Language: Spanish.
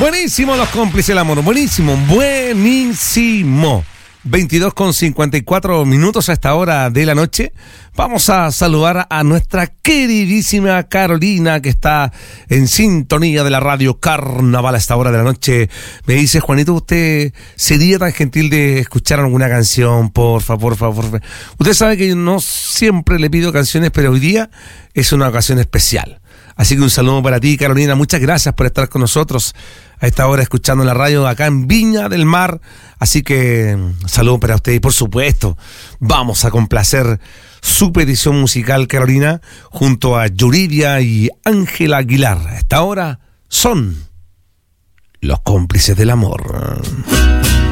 Buenísimo los cómplices del amor, buenísimo. 22:54 a esta hora de la noche. Vamos a saludar a nuestra queridísima Carolina, que está en sintonía de la radio Carnaval a esta hora de la noche. Me dice: Juanito, ¿usted sería tan gentil de escuchar alguna canción? Por favor. Usted sabe que yo no siempre le pido canciones, pero hoy día es una ocasión especial. Así que un saludo para ti, Carolina. Muchas gracias por estar con nosotros a esta hora escuchando la radio acá en Viña del Mar. Así que saludo para usted y por supuesto vamos a complacer su petición musical, Carolina, junto a Yuridia y Ángela Aguilar. A esta hora son los cómplices del amor.